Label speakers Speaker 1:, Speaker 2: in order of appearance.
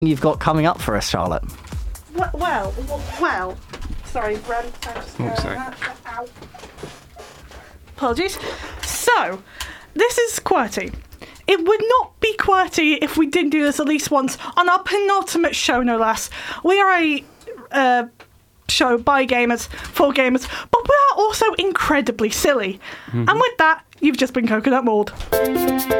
Speaker 1: you've got coming up for us, Charlotte?
Speaker 2: Well. Sorry, Brent.
Speaker 3: Sorry.
Speaker 2: Ow. Apologies. So, this is QWERTY. It would not be QWERTY if we didn't do this at least once on our penultimate show, no less. We are a show by gamers, for gamers, but we are also incredibly silly. Mm-hmm. And with that, you've just been coconut mauled.